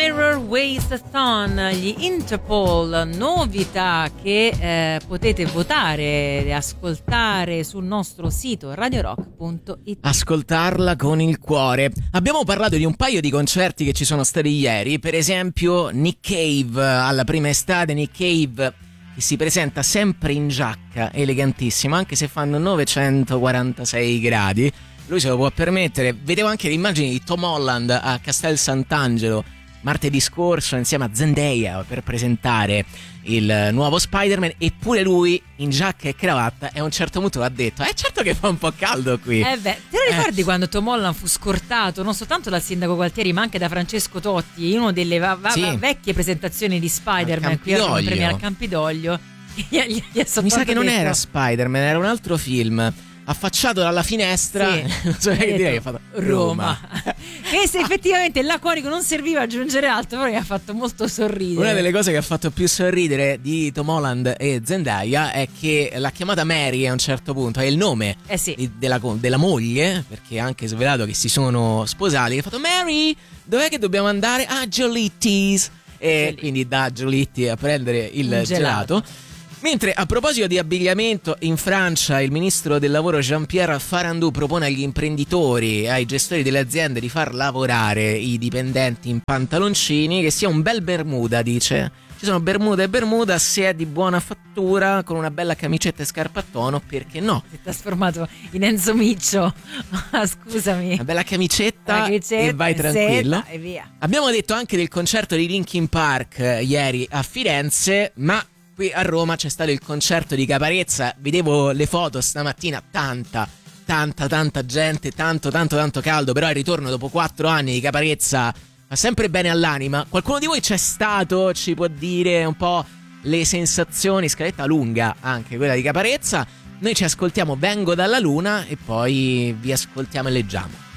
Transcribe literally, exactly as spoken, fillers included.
Mirror Waste-a-thon, gli Interpol, novità che eh, potete votare e ascoltare sul nostro sito radio rock punto it. Ascoltarla con il cuore. Abbiamo parlato di un paio di concerti che ci sono stati ieri, per esempio Nick Cave alla prima estate, Nick Cave che si presenta sempre in giacca, elegantissimo, anche se fanno novecentoquarantasei gradi. Lui se lo può permettere. Vedevo anche le immagini di Tom Holland a Castel Sant'Angelo martedì scorso insieme a Zendaya per presentare il nuovo Spider-Man, eppure lui in giacca e cravatta, e a un certo punto ha detto eh certo che fa un po' caldo qui. Eh beh, te lo ricordi eh. quando Tom Holland fu scortato non soltanto dal sindaco Gualtieri ma anche da Francesco Totti in una delle va- va- sì. vecchie presentazioni di Spider-Man qui a premiere al Campidoglio? Gli, gli, gli Mi sa che non detto. era Spider-Man, era un altro film. Affacciato dalla finestra, sì, non so che dire, che ha fatto Roma. E se effettivamente il laconico non serviva a aggiungere altro, però mi ha fatto molto sorridere. Una delle cose che ha fatto più sorridere di Tom Holland e Zendaya è che l'ha chiamata Mary a un certo punto, è il nome eh sì. di, della, della moglie, perché ha anche svelato che si sono sposati. Ha fatto Mary, dov'è che dobbiamo andare? Ah, Giolitti's. E Giolitti. Quindi da Giolitti a prendere il gelato. gelato. Mentre a proposito di abbigliamento, in Francia il ministro del lavoro Jean-Pierre Farandou propone agli imprenditori e ai gestori delle aziende di far lavorare i dipendenti in pantaloncini, che sia un bel bermuda, dice. Ci sono bermuda e bermuda, se è di buona fattura, con una bella camicetta e scarpa a tono, perché no? Si è trasformato in Enzo Miccio. Scusami. Una bella camicetta, camicetta e vai tranquillo. E via. Abbiamo detto anche del concerto di Linkin Park eh, ieri a Firenze, ma qui a Roma c'è stato il concerto di Caparezza. Vedevo le foto stamattina, tanta, tanta, tanta gente, tanto, tanto, tanto caldo. Però il ritorno dopo quattro anni di Caparezza fa sempre bene all'anima. Qualcuno di voi c'è stato? Ci può dire un po' le sensazioni? Scaletta lunga anche quella di Caparezza. Noi ci ascoltiamo Vengo dalla Luna e poi vi ascoltiamo e leggiamo.